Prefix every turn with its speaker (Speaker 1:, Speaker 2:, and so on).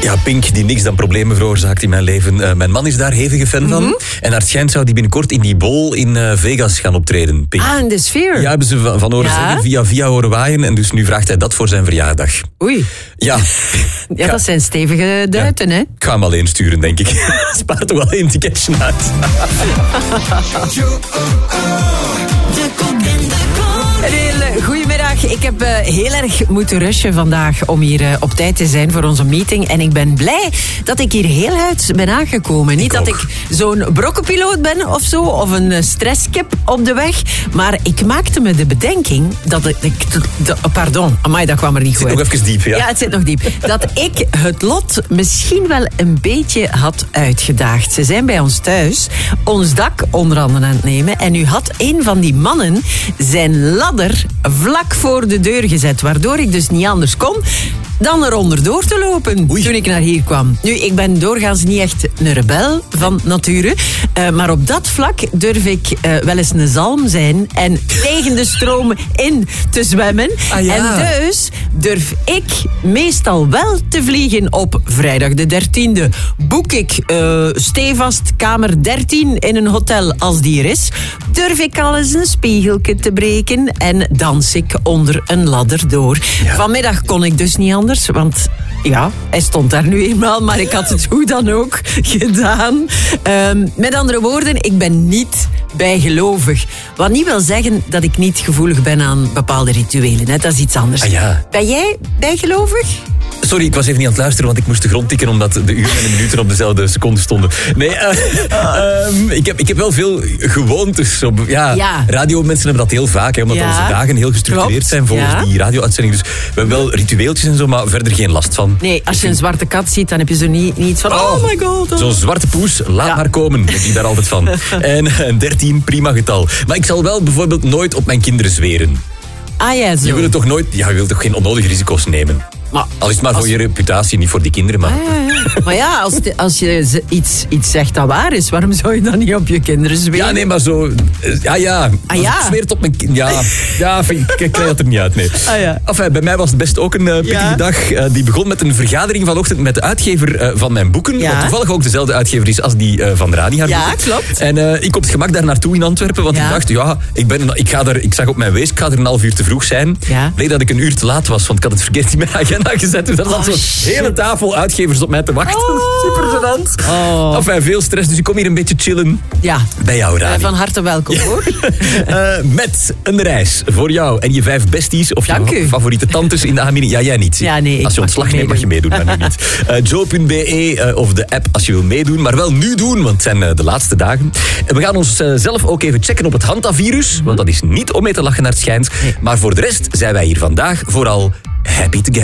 Speaker 1: Ja, Pink, die niks dan problemen veroorzaakt in mijn leven. Mijn man is daar hevige fan van. En naar het schijnt zou die binnenkort in die bol in Vegas gaan optreden. Pink.
Speaker 2: In de sfeer.
Speaker 1: Ja, hebben ze van horen zeggen, via horen waaien. En dus nu vraagt hij dat voor zijn verjaardag.
Speaker 2: Oei.
Speaker 1: Ja.
Speaker 2: Ja, dat zijn stevige duiten, hè?
Speaker 1: Ik ga hem alleen sturen, denk ik. Spaart toch wel één ticketje uit.
Speaker 2: Een hele goedemiddag. Ik heb heel erg moeten rushen vandaag om hier op tijd te zijn voor onze meeting. En ik ben blij dat ik hier heel uit ben aangekomen. Niet dat ik zo'n brokkenpiloot ben of zo, of een stresskip op de weg. Maar ik maakte me de bedenking dat pardon, amai, dat kwam er niet goed uit.
Speaker 1: Het zit nog even diep, ja.
Speaker 2: Ja, het zit nog diep. Dat ik het lot misschien wel een beetje had uitgedaagd. Ze zijn bij ons thuis ons dak onder andere aan het nemen. En nu had een van die mannen zijn ladder vlak voor de deur gezet. Waardoor ik dus niet anders kon dan eronder door te lopen. Toen ik naar hier kwam. Nu, ik ben doorgaans niet echt een rebel van nature. Maar op dat vlak durf ik wel eens een zalm zijn en tegen de stroom in te zwemmen. En dus durf ik meestal wel te vliegen op vrijdag de 13e. Boek ik stevast kamer 13 in een hotel als die er is. Durf ik al eens een spiegeltje te breken en dans ik onder een ladder door. Ja. Vanmiddag kon ik dus niet anders, want ja, hij stond daar nu eenmaal, maar ik had het hoe dan ook gedaan. Met andere woorden, ik ben niet bijgelovig. Wat niet wil zeggen dat ik niet gevoelig ben aan bepaalde rituelen. Hè? Dat is iets anders. Ben jij bijgelovig?
Speaker 1: Sorry, ik was even niet aan het luisteren, want ik moest de grond tikken omdat de uren en de minuten op dezelfde seconde stonden. Nee, ik heb wel veel gewoontes. Radiomensen hebben dat heel vaak, hè, omdat onze dagen heel gestructureerd zijn volgens die radio-uitzending. Dus we hebben wel ritueeltjes en zo, maar verder geen last van.
Speaker 2: Nee, als je een zwarte kat ziet, dan heb je zo niet iets van, oh my god.
Speaker 1: Zo'n zwarte poes, laat maar komen. Ik zie daar altijd van. En 13, prima getal. Maar ik zal wel bijvoorbeeld nooit op mijn kinderen zweren.
Speaker 2: Ja, zo.
Speaker 1: Je wilt toch geen onnodige risico's nemen? Maar al is het maar voor je reputatie, niet voor die kinderen. Maar,
Speaker 2: maar ja, als je iets zegt dat waar is, waarom zou je dan niet op je kinderen zweren?
Speaker 1: Ja, nee, maar zo... Ik zweer het op mijn kinderen. Ik krijg het er niet uit, nee. Enfin, bij mij was het best ook een pittige dag. Die begon met een vergadering vanochtend met de uitgever van mijn boeken. Wat toevallig ook dezelfde uitgever is als die van Rani haar boeken.
Speaker 2: Klopt.
Speaker 1: En ik op het gemak daar naartoe in Antwerpen, want ik dacht, ik zag op mijn wees, ik ga er een half uur te vroeg zijn. Bleek dat ik een uur te laat was, want ik had het verkeerd in mijn agenda gezet. Dus er zat zo'n hele tafel uitgevers op mij te wachten. Super gênant. Enfin, veel stress, dus ik kom hier een beetje chillen bij jou, Rani.
Speaker 2: Van harte welkom, hoor.
Speaker 1: Met een reis voor jou en je 5 besties of je favoriete tantes in de Amini. Ja, jij niet.
Speaker 2: Ja, nee,
Speaker 1: als je ontslag neemt, mag je meedoen, maar nu niet. Joe.be of de app als je wil meedoen, maar wel nu doen, want het zijn de laatste dagen. We gaan ons zelf ook even checken op het Hantavirus, want dat is niet om mee te lachen naar het schijnt. Maar voor de rest zijn wij hier vandaag vooral happy together.